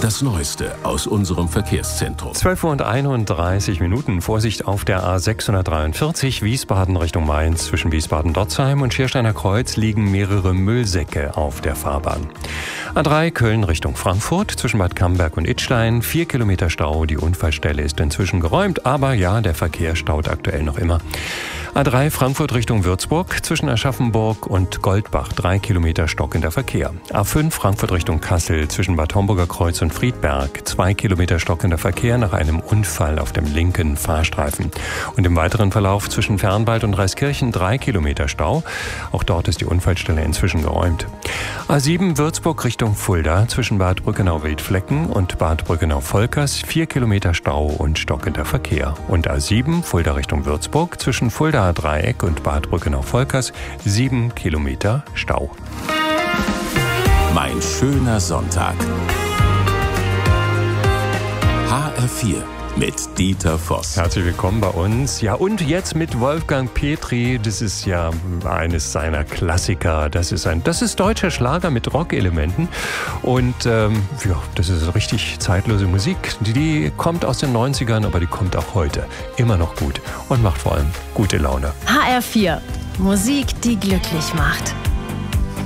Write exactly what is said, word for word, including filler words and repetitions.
das Neueste aus unserem Verkehrszentrum. zwölf Uhr und einunddreißig Minuten. Vorsicht auf der A sechshundertdreiundvierzig Wiesbaden Richtung Mainz. Zwischen Wiesbaden-Dotzheim und Schiersteiner Kreuz liegen mehrere Müllsäcke auf der Fahrbahn. A drei Köln Richtung Frankfurt. Zwischen Bad Camberg und Idstein. Vier Kilometer Stau. Die Unfallstelle ist inzwischen geräumt. Aber ja, der Verkehr staut aktuell noch immer. A drei Frankfurt Richtung Würzburg. Zwischen Aschaffenburg und Goldbach. Drei Kilometer stockender Verkehr. A fünf Frankfurt Richtung Kassel. Zwischen Bad Homburger Kreuz und Friedberg. Zwei Kilometer stockender Verkehr nach einem Unfall auf dem linken Fahrstreifen. Und im weiteren Verlauf zwischen Fernwald und Reiskirchen drei Kilometer Stau. Auch dort ist die Unfallstelle inzwischen geräumt. A sieben Würzburg Richtung Fulda. Zwischen Bad Brückenau-Wildflecken und Bad Brückenau-Volkers. Vier Kilometer Stau und stockender Verkehr. Und A sieben Fulda Richtung Würzburg. Zwischen Fuldaer Dreieck und Bad Brückenau-Volkers. Sieben Kilometer Stau. Mein schöner Sonntag. H R vier mit Dieter Voss. Herzlich willkommen bei uns. Ja, und jetzt mit Wolfgang Petri. Das ist ja eines seiner Klassiker. Das ist ein, das ist deutscher Schlager mit Rockelementen. Und ähm, ja, das ist richtig zeitlose Musik. Die, die kommt aus den neunzigern, aber die kommt auch heute immer noch gut und macht vor allem gute Laune. H R vier. Musik, die glücklich macht.